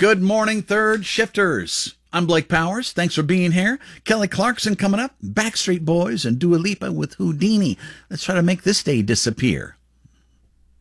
Good morning, third shifters. I'm Blake Powers. Thanks for being here. Kelly Clarkson coming up. Backstreet Boys and Dua Lipa with Houdini. Let's try to make this day disappear.